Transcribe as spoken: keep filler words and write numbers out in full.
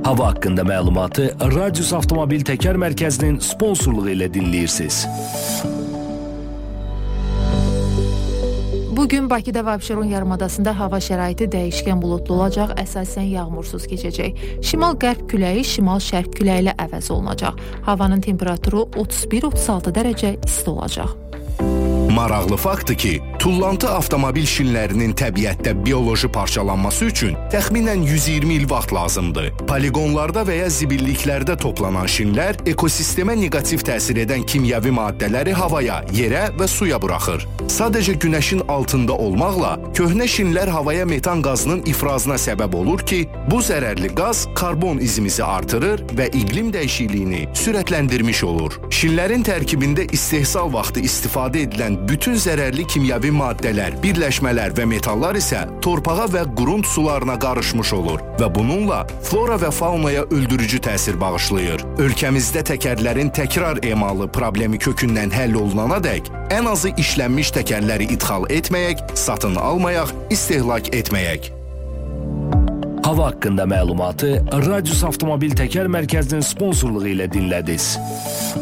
Hava haqqında məlumatı Radius Avtomobil Təkər Mərkəzinin sponsorluğu ilə dinləyirsiniz. Bugün Bakıda və Abşeron yarımadasında hava şəraiti dəyişkən buludlu olacaq, əsasən yağmursuz keçəcək. Şimal-qərb küləyi şimal-şərq küləyi ilə əvəz olunacaq. Havanın temperaturu otuz bir otuz altı dərəcə isti olacaq. Maraqlı faktdır ki, tullantı avtomobil şinlərinin təbiətdə bioloji parçalanması üçün təxminən yüz iyirmi il vaxt lazımdır. Poligonlarda və ya zibilliklərdə toplanan şinlər ekosistemə negativ təsir edən kimyəvi maddələri havaya, yerə və suya buraxır. Sadəcə günəşin altında olmaqla köhnə şinlər havaya metan qazının ifrazına səbəb olur ki, bu zərərli qaz karbon izimizi artırır və iqlim dəyişikliyini sürətləndirmiş olur. Şinlərin tərkibində istehsal vaxtı istifadə edilən bütün zərərli kimyəvi maddələr, birləşmələr və metallar isə torpağa və qurunt sularına qarışmış olur və bununla flora və faunaya öldürücü təsir bağışlayır. Ölkəmizdə təkərlərin təkrar emalı problemi kökündən həll olunanadək ən azı işlənmiş təkərləri idxal etməyək, satın almayaq, istehlak etməyək. Hava haqqında məlumatı Radius Avtomobil Təkər Mərkəzinin sponsorluğu ilə dinlədiniz.